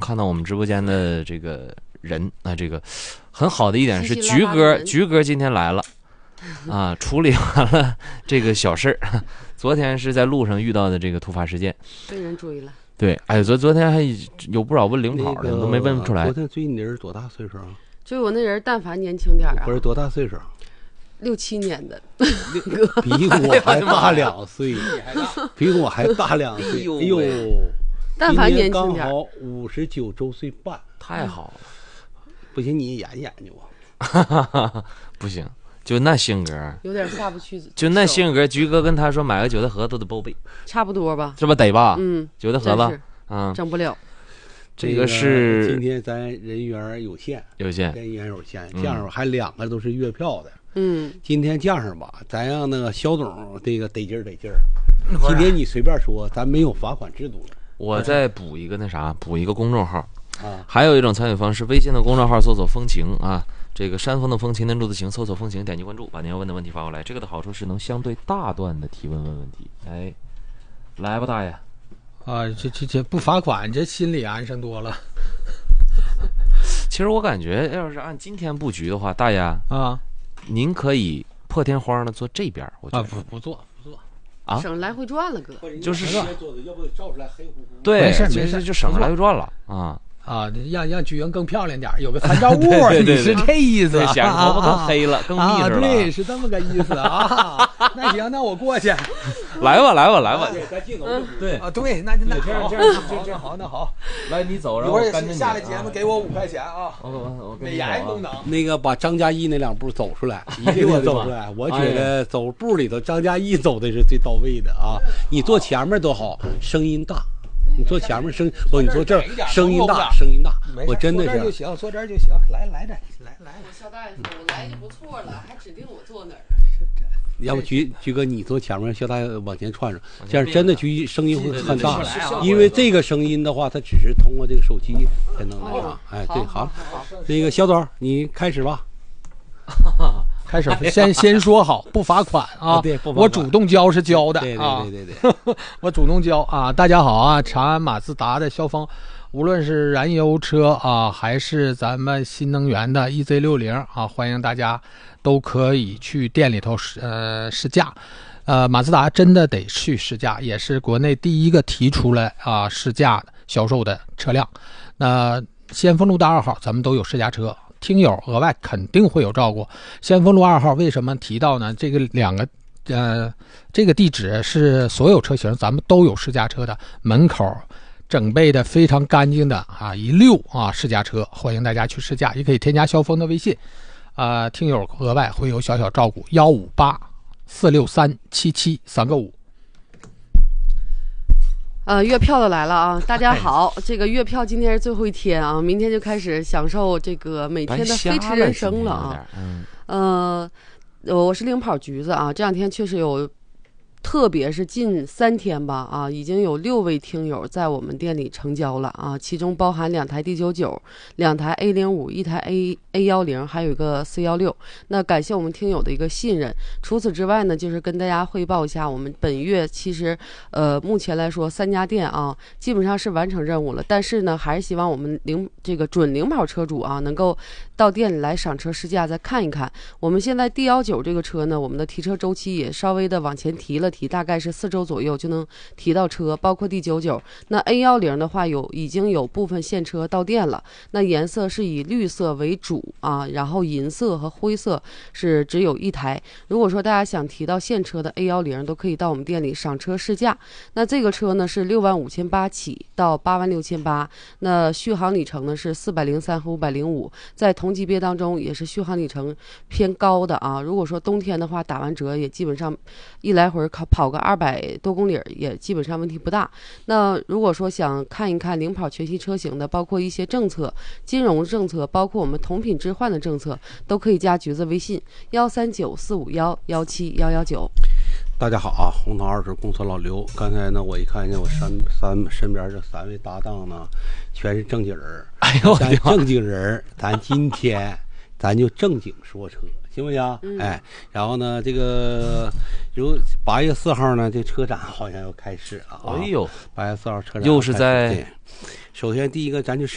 看到我们直播间的这个人啊，这个很好的一点是菊哥今天来了啊，处理完了这个小事儿。昨天是在路上遇到的这个突发事件， 被人追了。 对，哎，昨天还有不少问领跑的，都没问出来。 昨天追你的人多大岁数啊？ 追我那人但凡年轻点啊， 不是多大岁数 ？6、7年的， 比我还大2岁，比我还大2岁。哎呦， 但凡年轻点， 刚好59周岁半， 太好了。 不行，你研究啊。 不行，就那性格， 有点下不去。 就那性格，菊哥跟他说买个韭菜盒都得报备， 差不多吧？ 是吧？得吧？韭菜盒子， 整不了。 这个是今天咱人员有限，人员有限，这样还2个都是月票的。今天这样吧，咱让那个肖总这个得劲儿。今天你随便说，咱没有罚款制度了。 我再补一个补一个公众号啊，还有一种参与方式，微信的公众号搜索风情啊，这个山峰的风，擎天柱的擎，搜索风情，点击关注，把您要问的问题发过来。这个的好处是能相对大段的提问问题。哎，来吧，大爷。 啊，这不罚款，这心里安生多了。 其实我感觉，要是按今天布局的话，大爷啊， 您可以破天荒的坐这边，我觉得不坐啊， 省来回转了，哥， 就是要不照出来黑乎乎。 对， 没事， 就省来回转了啊。 让菊英更漂亮点，有个参照物，你是这意思？ 显得头发更黑了，更密实了。 对，是这么个意思啊。那行，那我过去。 来吧。 咱进走。 对啊，对，那这样好，那好。 来，你走，然后下来节目给我5块钱啊。 我美颜功能。 那个把张嘉译那2步走出来，一定得走出来。我觉得走步里头，张嘉译走的是最到位的啊。你坐前面多好，声音大。你坐前面声，不，你坐这儿声音大。我真的是坐这儿就行。来。 我肖大爷说，我来就不错了，还指定我坐哪儿？ 要不菊哥你坐前面，肖大爷往前窜上，这样真的声音会很大。因为这个声音的话，它只是通过这个手机才能那啥。哎，对，好，那个肖总你开始吧。 开始先说好，不罚款啊！ 对， 我主动交是交的啊。 对，我主动交啊！大家好啊，长安马自达的肖峰，无论是燃油车啊，还是咱们新能源的 EZ60啊，欢迎大家都可以去店里头试驾。马自达真的得去试驾，也是国内第一个提出来试驾销售的车辆。那先锋路的2号，咱们都有试驾车。听友额外肯定会有照顾。先锋路2号为什么提到呢？这个这个地址是所有车型咱们都有试驾车的，门口整备的非常干净的一溜试驾车，欢迎大家去试驾，也可以添加肖峰的微信听友额外会有小照顾，158-463-77-3个5。 月票的来了啊！大家好，这个月票今天是最后一天啊，明天就开始享受这个每天的飞驰人生了啊。我是领跑橘子啊，这2天确实有，特别是近3天吧已经有6位听友在我们店里成交了啊，其中包含2台 D99、2台 A05、1台 A10，还有一个 C16。那感谢我们听友的一个信任。除此之外呢，就是跟大家汇报一下，我们本月其实目前来说3家店基本上是完成任务了，但是呢，还是希望我们这个准领跑车主能够到店里来赏车试驾，再看一看。我们现在 D19这个车呢，我们的提车周期也稍微的往前提了。大概是4周左右就能提到车，包括D99。那 A10的话已经有部分现车到店了，那颜色是以绿色为主然后银色和灰色是只有1台。如果说大家想提到现车的 A10，都可以到我们店里赏车试驾。那这个车呢是65800起到86800，那续航里程呢是403和505，在同级别当中也是续航里程偏高的如果说冬天的话，打完折也基本上一来回跑个200多公里也基本上问题不大。那如果说想看一看领跑全系车型的，包括一些政策、金融政策，包括我们同品置换的政策，都可以加橘子微信13945117119。 大家好啊，红桃20公司老刘。刚才呢，我一看见我身边这3位搭档呢，全是正经人。 哎呦， 正经人，咱今天咱就正经说车。行不行？哎，然后呢，这个8月4号呢，这车展好像要开始了哎呦 ，8月4号车展又是在。 首先第一个，咱就